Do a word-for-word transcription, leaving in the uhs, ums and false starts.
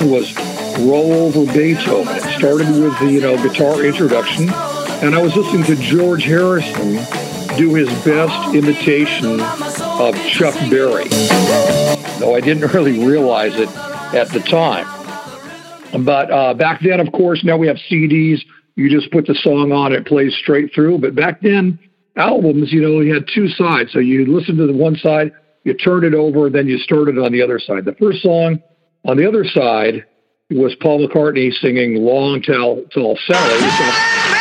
selection was Roll Over Beethoven. It started with the, you know, guitar introduction, and I was listening to George Harrison do his best imitation of Chuck Berry, though I didn't really realize it at the time. But uh, back then, of course, now we have C Ds. You just put the song on, it plays straight through. But back then, albums, you know, you had two sides. So you listen to the one side, you turned it over, then you started on the other side. The first song on the other side was Paul McCartney singing Long Tall, Tall Sally. So